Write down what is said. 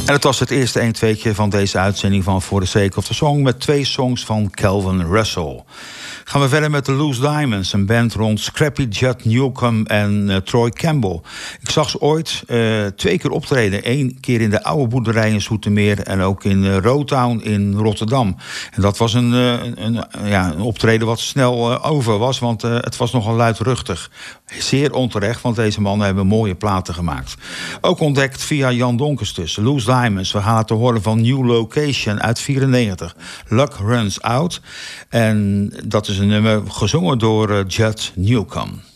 En het was het eerste 1-2'tje van deze uitzending van For the Sake of the Song, met 2 songs van Calvin Russell. Gaan we verder met de Loose Diamonds, een band rond Scrappy Judd Newcomb en Troy Campbell. Ik zag ze ooit 2 keer optreden. 1 keer in de oude boerderij in Zoetermeer en ook in Rotown in Rotterdam. En dat was een optreden wat snel over was, want het was nogal luidruchtig. Zeer onterecht, want deze mannen hebben mooie platen gemaakt. Ook ontdekt via Jan Donkers dus. Loose Diamonds, we gaan het te horen van New Location uit 94. Luck Runs Out. En dat is een nummer gezongen door Judd Newcomb.